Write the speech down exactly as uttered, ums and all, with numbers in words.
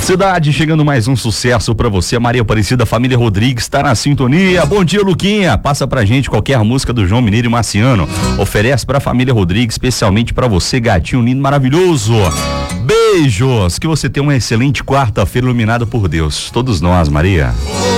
Cidade, chegando mais um sucesso pra você. Maria Aparecida, família Rodrigues, tá na sintonia. Bom dia, Luquinha. Passa pra gente qualquer música do João Mineiro e Marciano. Oferece pra família Rodrigues, especialmente pra você, gatinho lindo, maravilhoso. Beijos. Que você tenha uma excelente quarta-feira iluminada por Deus. Todos nós, Maria.